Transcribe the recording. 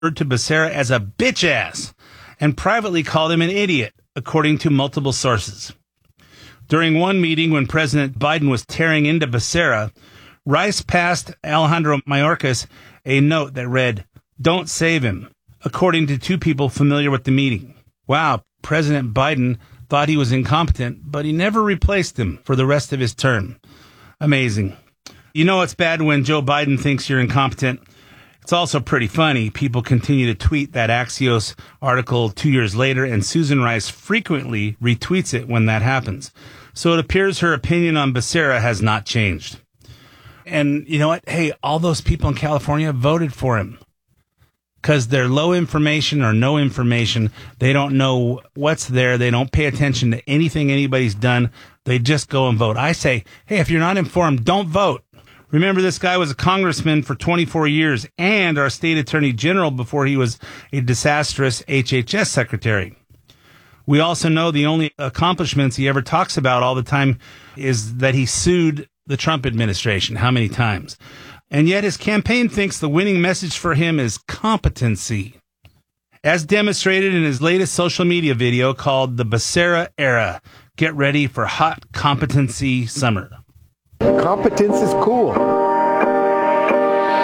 to Becerra as a bitch ass and privately called him an idiot, according to multiple sources. During one meeting when President Biden was tearing into Becerra, Rice passed Alejandro Mayorkas a note that read, "Don't save him," according to two people familiar with the meeting. Wow, President Biden thought he was incompetent, but he never replaced him for the rest of his term. Amazing. You know it's bad when Joe Biden thinks you're incompetent. It's also pretty funny. People continue to tweet that Axios article 2 years later, and Susan Rice frequently retweets it when that happens. So it appears her opinion on Becerra has not changed. And you know what? Hey, all those people in California voted for him because they're low information or no information. They don't know what's there. They don't pay attention to anything anybody's done. They just go and vote. I say, hey, if you're not informed, don't vote. Remember, this guy was a congressman for 24 years and our state attorney general before he was a disastrous HHS secretary. We also know the only accomplishments he ever talks about all the time is that he sued the Trump administration. How many times? And yet his campaign thinks the winning message for him is competency, as demonstrated in his latest social media video called The Becerra Era. Get ready for hot competency summer. Competence is cool.